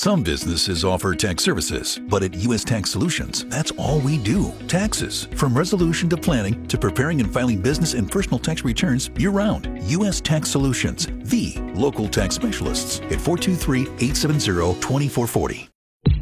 Some businesses offer tax services, but at U.S. Tax Solutions, that's all we do. Taxes. From resolution to planning to preparing and filing business and personal tax returns year-round. U.S. Tax Solutions, the local tax specialists at 423-870-2440.